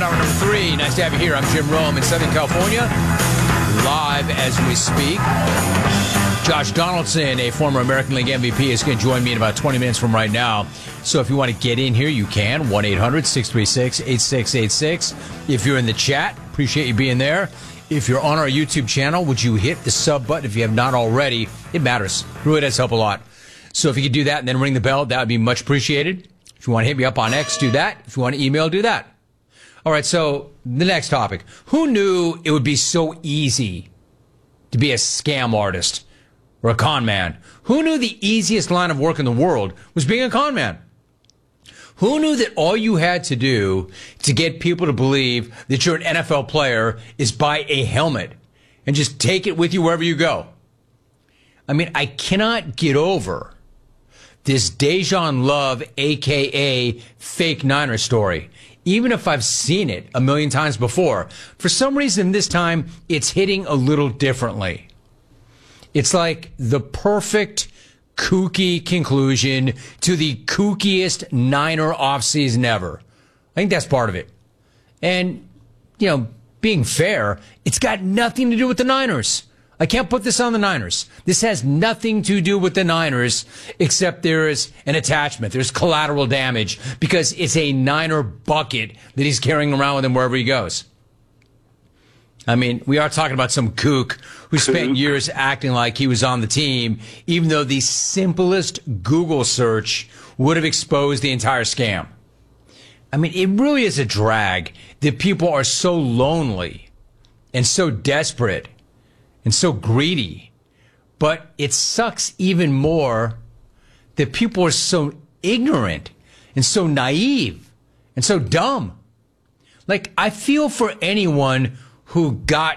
start hour number 3. Nice to have you here. I'm Jim Rome in Southern California, live as we speak. Josh Donaldson, a former American League MVP, is going to join me in about 20 minutes from right now. So if you want to get in here, you can. 1-800-636-8686. If you're in the chat, appreciate you being there. If you're on our YouTube channel, would you hit the sub button if you have not already? It matters. It really does help a lot. So if you could do that and then ring the bell, that would be much appreciated. If you want to hit me up on X, do that. If you want to email, do that. All right, so the next topic. Who knew it would be so easy to be a scam artist or a con man? Who knew the easiest line of work in the world was being a con man? Who knew that all you had to do to get people to believe that you're an NFL player is buy a helmet and just take it with you wherever you go? I mean, I cannot get over this Dejan Love, a.k.a. fake Niner story. Even if I've seen it a million times before, for some reason this time it's hitting a little differently. It's like the perfect kooky conclusion to the kookiest Niner offseason ever. I think that's part of it. And, you know, being fair, it's got nothing to do with the Niners. I can't put this on the Niners. This has nothing to do with the Niners, except there is an attachment. There's collateral damage because it's a Niner bucket that he's carrying around with him wherever he goes. I mean, we are talking about some kook who spent years acting like he was on the team, even though the simplest Google search would have exposed the entire scam. I mean, it really is a drag that people are so lonely and so desperate and so greedy. But it sucks even more that people are so ignorant and so naive and so dumb. Like, I feel for anyone who got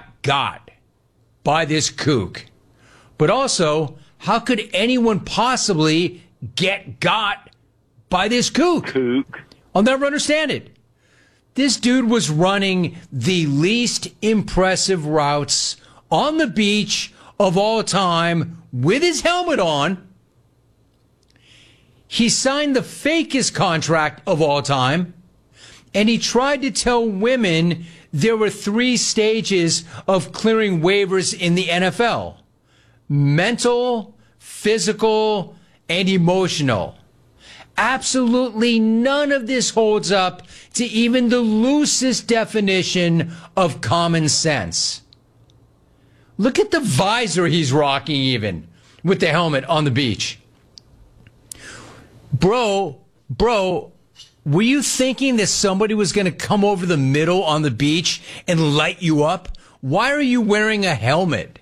by this kook. But also, how could anyone possibly get got by this kook? I'll never understand it. This dude was running the least impressive routes on the beach of all time with his helmet on. He signed the fakest contract of all time. And he tried to tell women there were 3 stages of clearing waivers in the NFL: mental, physical, and emotional. Absolutely none of this holds up to even the loosest definition of common sense. Look at the visor he's rocking even with the helmet on the beach. Bro, were you thinking that somebody was going to come over the middle on the beach and light you up? Why are you wearing a helmet?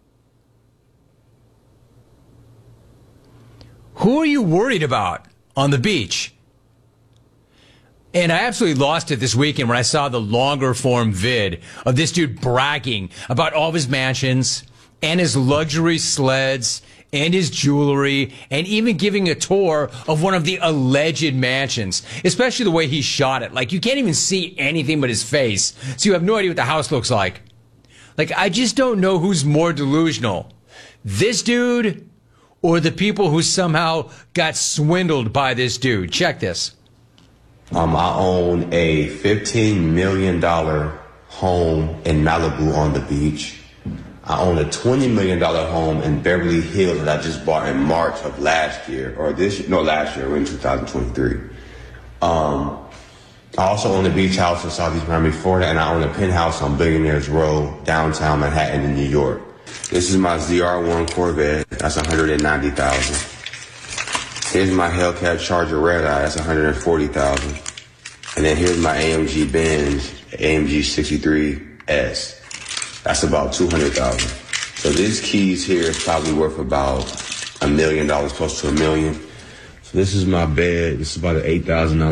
Who are you worried about on the beach? And I absolutely lost it this weekend when I saw the longer form vid of this dude bragging about all of his mansions and his luxury sleds and his jewelry, and even giving a tour of one of the alleged mansions, especially the way he shot it. Like, you can't even see anything but his face, so you have no idea what the house looks like. Like, I just don't know who's more delusional, this dude or the people who somehow got swindled by this dude. Check this. I own a $15 million home in Malibu on the beach. I own a $20 million home in Beverly Hills that I just bought in March of last year, last year, we're in 2023. I also own a beach house in Southeast Miami, Florida, and I own a penthouse on Billionaires Row, downtown Manhattan in New York. This is my ZR1 Corvette, that's $190,000. Here's my Hellcat Charger Red Eye, that's $140,000. And then here's my AMG Benz, AMG 63S. That's about $200,000. So these keys here is probably worth about $1 million, close to $1 million. So this is my bed. This is about an $8,000